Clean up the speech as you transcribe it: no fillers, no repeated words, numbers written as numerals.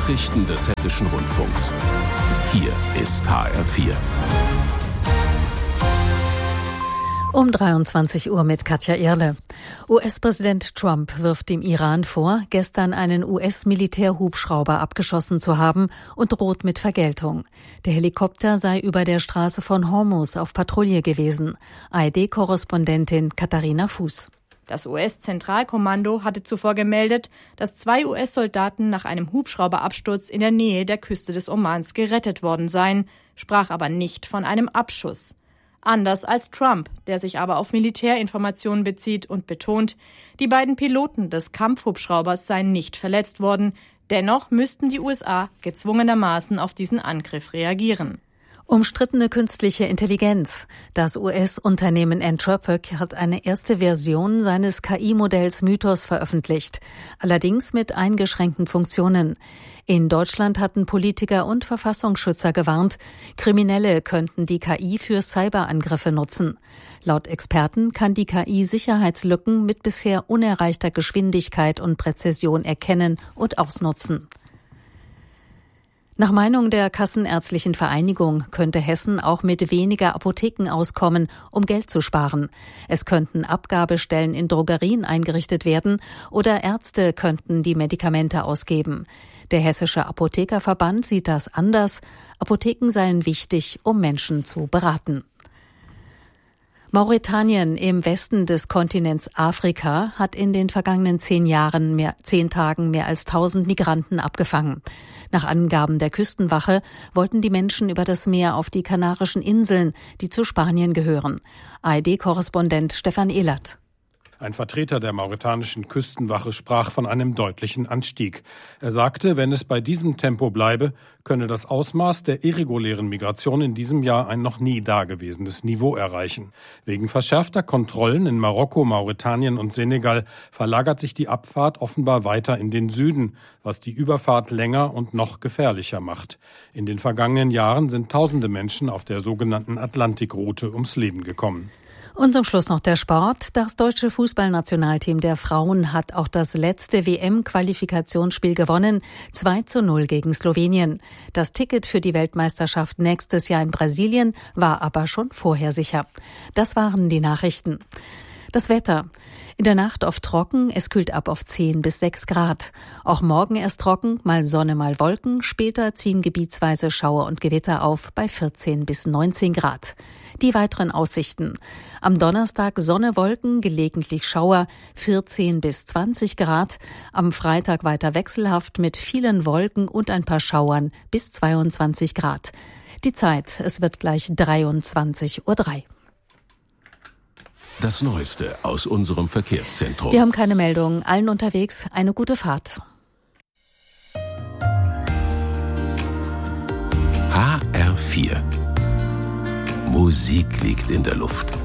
Nachrichten des Hessischen Rundfunks. Hier ist HR4. Um 23 Uhr mit Katja Irle. US-Präsident Trump wirft dem Iran vor, gestern einen US-Militärhubschrauber abgeschossen zu haben und droht mit Vergeltung. Der Helikopter sei über der Straße von Hormuz auf Patrouille gewesen. ARD-Korrespondentin Katharina Fuß. Das US-Zentralkommando hatte zuvor gemeldet, dass 2 US-Soldaten nach einem Hubschrauberabsturz in der Nähe der Küste des Omans gerettet worden seien, sprach aber nicht von einem Abschuss. Anders als Trump, der sich aber auf Militärinformationen bezieht und betont, die beiden Piloten des Kampfhubschraubers seien nicht verletzt worden. Dennoch müssten die USA gezwungenermaßen auf diesen Angriff reagieren. Umstrittene künstliche Intelligenz. Das US-Unternehmen Anthropic hat eine erste Version seines KI-Modells Mythos veröffentlicht, allerdings mit eingeschränkten Funktionen. In Deutschland hatten Politiker und Verfassungsschützer gewarnt, Kriminelle könnten die KI für Cyberangriffe nutzen. Laut Experten kann die KI Sicherheitslücken mit bisher unerreichter Geschwindigkeit und Präzision erkennen und ausnutzen. Nach Meinung der Kassenärztlichen Vereinigung könnte Hessen auch mit weniger Apotheken auskommen, um Geld zu sparen. Es könnten Abgabestellen in Drogerien eingerichtet werden oder Ärzte könnten die Medikamente ausgeben. Der Hessische Apothekerverband sieht das anders. Apotheken seien wichtig, um Menschen zu beraten. Mauretanien im Westen des Kontinents Afrika hat in den vergangenen 10 Tagen mehr als 1000 Migranten abgefangen. Nach Angaben der Küstenwache wollten die Menschen über das Meer auf die Kanarischen Inseln, die zu Spanien gehören. ARD-Korrespondent Stefan Ehlert. Ein Vertreter der mauretanischen Küstenwache sprach von einem deutlichen Anstieg. Er sagte, wenn es bei diesem Tempo bleibe, könne das Ausmaß der irregulären Migration in diesem Jahr ein noch nie dagewesenes Niveau erreichen. Wegen verschärfter Kontrollen in Marokko, Mauretanien und Senegal verlagert sich die Abfahrt offenbar weiter in den Süden, was die Überfahrt länger und noch gefährlicher macht. In den vergangenen Jahren sind tausende Menschen auf der sogenannten Atlantikroute ums Leben gekommen. Und zum Schluss noch der Sport. Das deutsche Fußballnationalteam der Frauen hat auch das letzte WM-Qualifikationsspiel gewonnen, 2:0 gegen Slowenien. Das Ticket für die Weltmeisterschaft nächstes Jahr in Brasilien war aber schon vorher sicher. Das waren die Nachrichten. Das Wetter. In der Nacht oft trocken, es kühlt ab auf 10 bis 6 Grad. Auch morgen erst trocken, mal Sonne, mal Wolken. Später ziehen gebietsweise Schauer und Gewitter auf bei 14 bis 19 Grad. Die weiteren Aussichten. Am Donnerstag Sonne, Wolken, gelegentlich Schauer, 14 bis 20 Grad. Am Freitag weiter wechselhaft mit vielen Wolken und ein paar Schauern bis 22 Grad. Die Zeit, es wird gleich 23:03 Uhr. Das Neueste aus unserem Verkehrszentrum. Wir haben keine Meldung. Allen unterwegs eine gute Fahrt. HR4. Musik liegt in der Luft.